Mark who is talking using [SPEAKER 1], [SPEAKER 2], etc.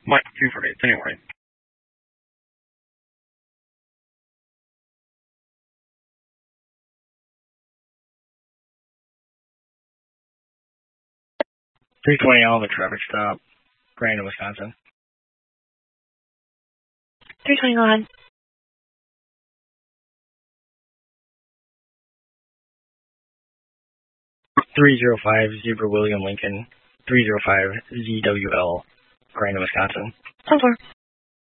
[SPEAKER 1] Mike, Buford, anyway. $320 on the traffic stop, Grandin, Wisconsin.
[SPEAKER 2] 320 go ahead.
[SPEAKER 1] 305 Zebra William Lincoln, 305 ZWL, Grandin, Wisconsin.
[SPEAKER 2] 10-4.